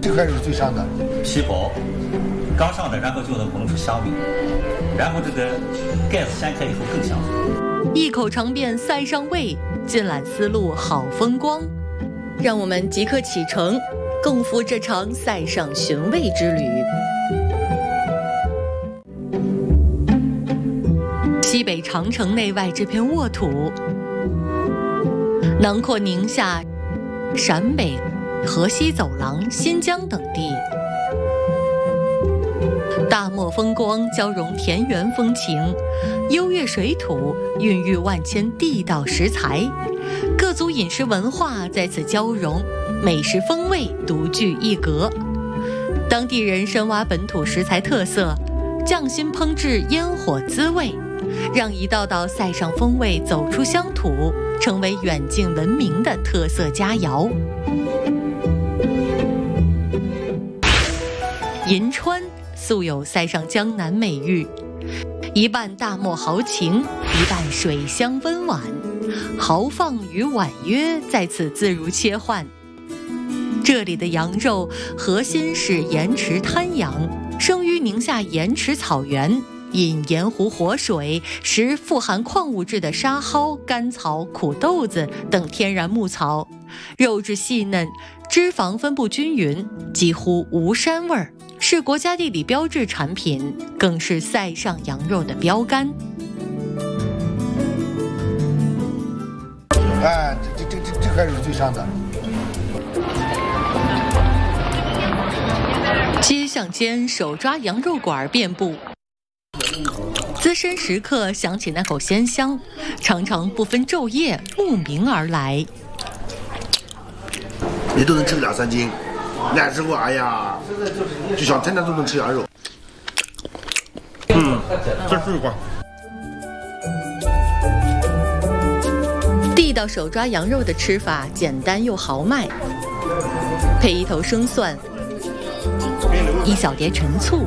这块肉最香的， 皮薄，刚上的，然后就能闻出香味，然后这个盖子掀开以后更香。 一口尝遍塞上味，尽览丝路好风光。让我们即刻启程，共赴这场塞上寻味之旅。西北长城内外这片沃土，囊括宁夏、陕北、河西走廊、新疆等地。大漠风光交融田园风情，优越水土孕育万千地道食材，各族饮食文化在此交融，美食风味独具一格。当地人深挖本土食材特色，匠心烹制烟火滋味，让一道道塞上风味走出乡土，成为远近闻名的特色佳肴。银川素有塞上江南美誉，一半大漠豪情，一半水乡温婉，豪放与婉约在此自如切换。这里的羊肉核心是盐池滩羊，生于宁夏盐池草原，饮盐湖活水，食富含矿物质的沙蒿、甘草、苦豆子等天然牧草，肉质细嫩，脂肪分布均匀，几乎无膻味儿，是国家地理标志产品，更是塞上羊肉的标杆。 哎，这块肉最香的。 街巷间手抓羊肉馆遍布，资深食客想起那口鲜香，常常不分昼夜慕名而来。 你都能吃2-3斤，难吃过，哎呀，就想天天都能吃羊肉。这是块。 地道手抓羊肉的吃法简单又豪迈，配一头生蒜，一小碟陈醋，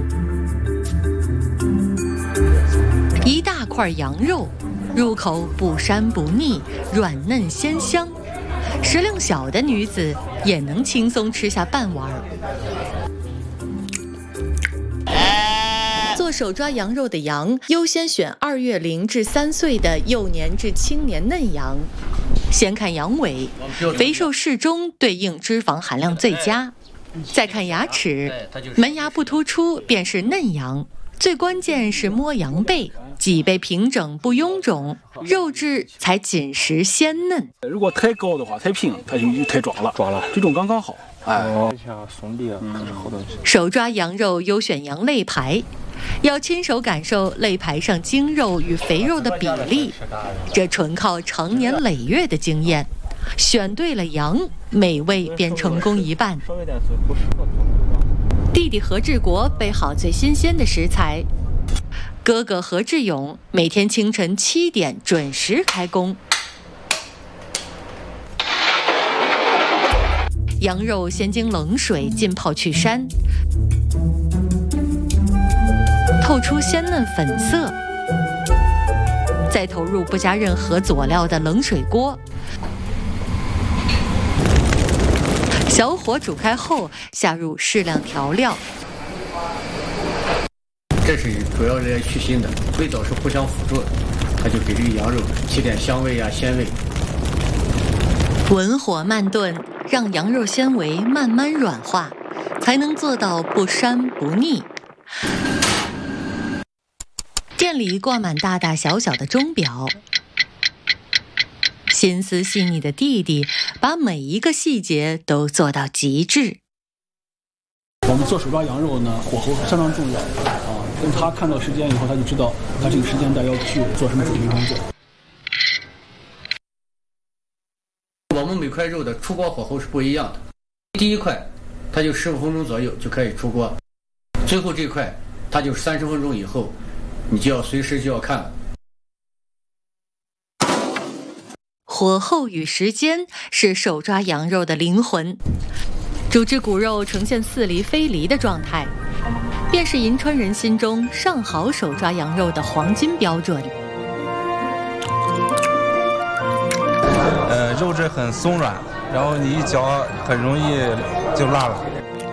一大块羊肉，入口不膻不腻，软嫩鲜香，食量小的女子也能轻松吃下半碗。做手抓羊肉的羊优先选2月0至3岁的幼年至青年嫩羊，先看羊尾，肥瘦适中，对应脂肪含量最佳。再看牙齿，门牙不突出便是嫩羊。最关键是摸羊背，脊背平整不臃肿，肉质才紧实鲜嫩。 如果太高的话，太平，它就太壮了，这种刚刚好。 像松臂啊，好东西。 手抓羊肉优选羊肋排，要亲手感受肋排上精肉与肥肉的比例，这纯靠长年累月的经验。选对了羊，美味便成功一半。弟弟何志国备好最新鲜的食材，哥哥何志勇每天清晨7点准时开工。羊肉先经冷水浸泡去膻，透出鲜嫩粉色，再投入不加任何佐料的冷水锅，小火煮开后下入适量调料。 这是主要是去腥的，味道是互相辅助的，它就给这个羊肉起点香味啊、鲜味。 文火慢炖，让羊肉纤维慢慢软化，才能做到不膻不腻。店里挂满大大小小的钟表，心思细腻的弟弟把每一个细节都做到极致。 我们做手抓羊肉呢，火候相当重要啊。等他看到时间以后，他就知道他这个时间段要去做什么准备工作。 我们每块肉的出锅火候是不一样的，第一块它就15分钟左右就可以出锅，最后这块它就30分钟以后，你就要随时就要看了。 火候与时间是手抓羊肉的灵魂，煮至骨肉呈现似离非离的状态，便是银川人心中上好手抓羊肉的黄金标准。 肉质很松软，然后你一嚼很容易就辣了。